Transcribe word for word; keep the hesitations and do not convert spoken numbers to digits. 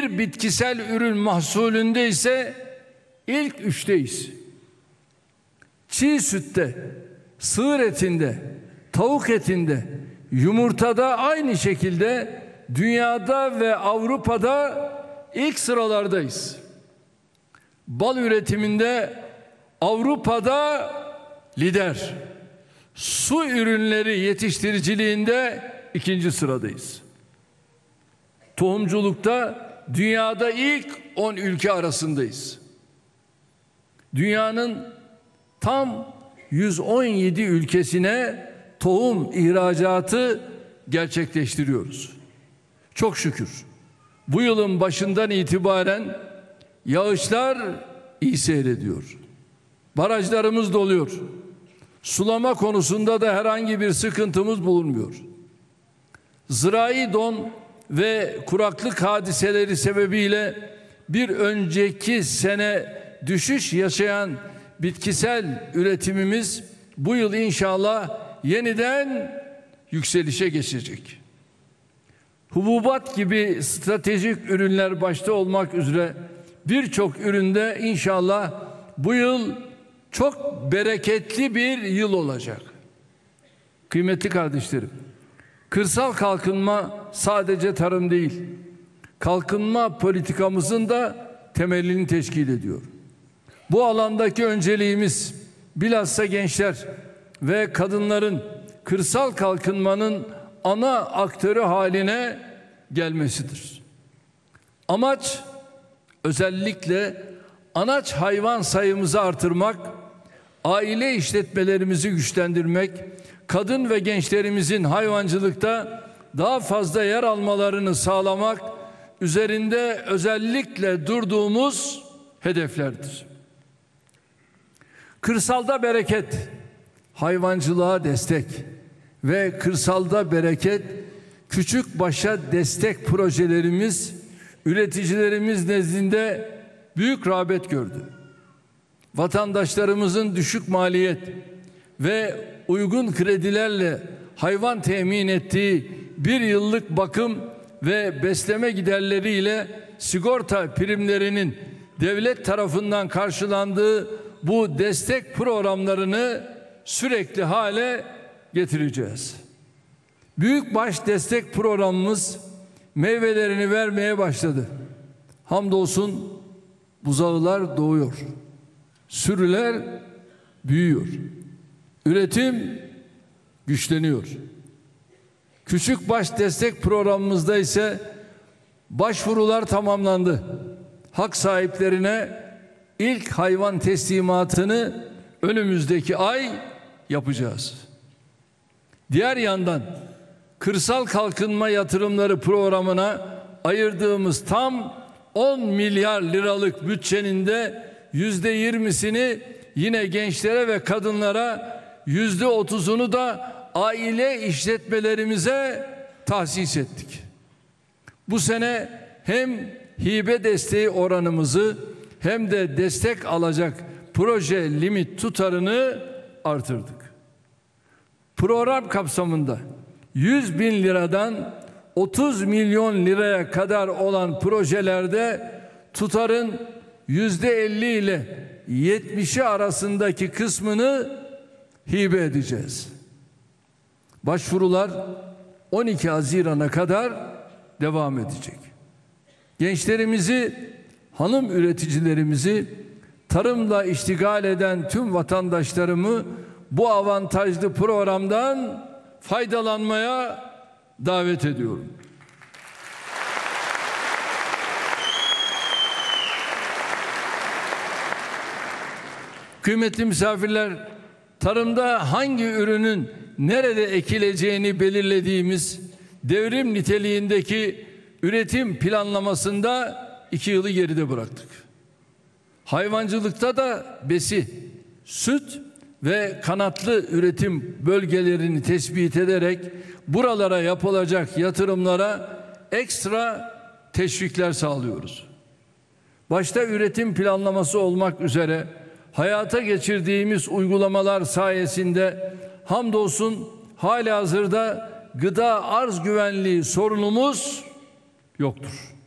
bir bitkisel ürün mahsulünde ise ilk üçteyiz. Çiğ sütte, sığır etinde, tavuk etinde, yumurtada aynı şekilde dünyada ve Avrupa'da ilk sıralardayız. Bal üretiminde Avrupa'da lider. Su ürünleri yetiştiriciliğinde ikinci sıradayız. Tohumculukta dünyada ilk on ülke arasındayız. Dünyanın tam yüz on yedi ülkesine tohum ihracatı gerçekleştiriyoruz. Çok şükür bu yılın başından itibaren yağışlar iyi seyrediyor. Barajlarımız doluyor. Sulama konusunda da herhangi bir sıkıntımız bulunmuyor. Zirai don ve kuraklık hadiseleri sebebiyle bir önceki sene düşüş yaşayan bitkisel üretimimiz bu yıl inşallah yeniden yükselişe geçecek. Hububat gibi stratejik ürünler başta olmak üzere birçok üründe inşallah bu yıl çok bereketli bir yıl olacak. Kıymetli kardeşlerim, kırsal kalkınma sadece tarım değil, kalkınma politikamızın da temelini teşkil ediyor. Bu alandaki önceliğimiz bilhassa gençler ve kadınların kırsal kalkınmanın ana aktörü haline gelmesidir. Amaç özellikle anaç hayvan sayımızı artırmak, aile işletmelerimizi güçlendirmek, kadın ve gençlerimizin hayvancılıkta daha fazla yer almalarını sağlamak üzerinde özellikle durduğumuz hedeflerdir. Kırsalda bereket, hayvancılığa destek ve kırsalda bereket, küçük başa destek projelerimiz üreticilerimiz nezdinde büyük rağbet gördü. Vatandaşlarımızın düşük maliyet ve uygun kredilerle hayvan temin ettiği bir yıllık bakım ve besleme giderleriyle sigorta primlerinin devlet tarafından karşılandığı bu destek programlarını sürekli hale getireceğiz. Büyükbaş destek programımız meyvelerini vermeye başladı. Hamdolsun buzağılar doğuyor. Sürüler büyüyor. Üretim güçleniyor. Küçükbaş destek programımızda ise başvurular tamamlandı. Hak sahiplerine ilk hayvan teslimatını önümüzdeki ay yapacağız. Diğer yandan kırsal kalkınma yatırımları programına ayırdığımız tam on milyar liralık bütçenin de yüzde yirmisini yine gençlere ve kadınlara, yüzde otuzunu da aile işletmelerimize tahsis ettik. Bu sene hem hibe desteği oranımızı hem de destek alacak proje limit tutarını artırdık. Program kapsamında yüz bin liradan otuz milyon liraya kadar olan projelerde tutarın yüzde elli ile yetmişi arasındaki kısmını hibe edeceğiz. Başvurular on iki Haziran'a kadar devam edecek. Gençlerimizi, hanım üreticilerimizi, tarımla iştigal eden tüm vatandaşlarımı bu avantajlı programdan faydalanmaya davet ediyorum. Kıymetli misafirler, tarımda hangi ürünün nerede ekileceğini belirlediğimiz devrim niteliğindeki üretim planlamasında iki yılı geride bıraktık. Hayvancılıkta da besi, süt ve kanatlı üretim bölgelerini tespit ederek buralara yapılacak yatırımlara ekstra teşvikler sağlıyoruz. Başta üretim planlaması olmak üzere hayata geçirdiğimiz uygulamalar sayesinde hamdolsun halihazırda gıda arz güvenliği sorunumuz yoktur.